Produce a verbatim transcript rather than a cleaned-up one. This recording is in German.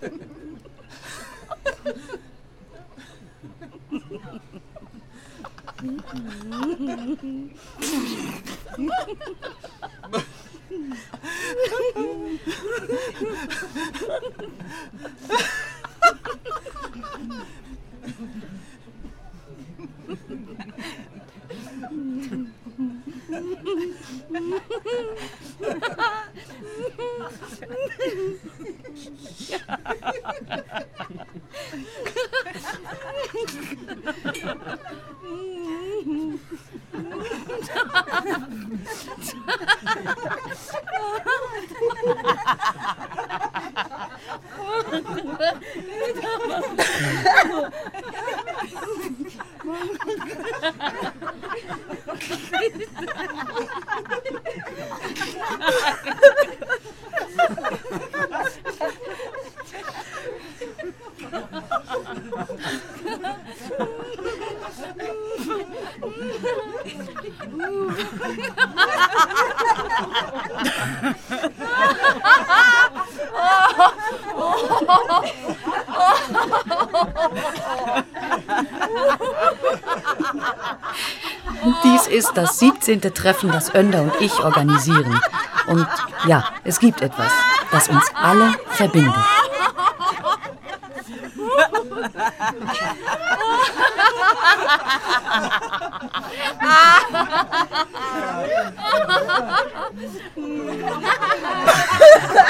Dies ist das siebzehnte Treffen, das Önder und ich organisieren. Und ja, es gibt etwas, das uns alle verbindet.